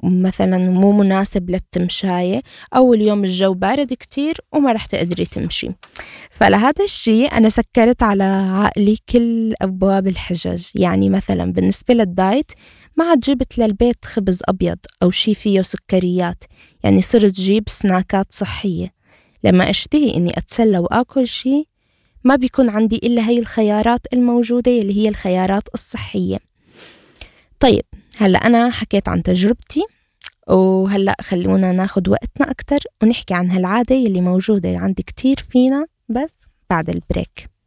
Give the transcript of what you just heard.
مثلا مو مناسب للتمشاية، أو اليوم الجو بارد كتير وما رح تقدري تمشي. فلهذا الشيء أنا سكرت على عقلي كل أبواب الحجج. يعني مثلا بالنسبة للدايت ما عاد جبت للبيت خبز أبيض أو شي فيه سكريات، يعني صرت جيب سناكات صحية. لما أشتهي إني أتسلى وآكل شي ما بيكون عندي إلا هاي الخيارات الموجودة اللي هي الخيارات الصحية. طيب هلأ أنا حكيت عن تجربتي، وهلأ خلونا ناخد وقتنا أكتر ونحكي عن هالعادة اللي موجودة عندي كتير فينا، بس بعد البريك.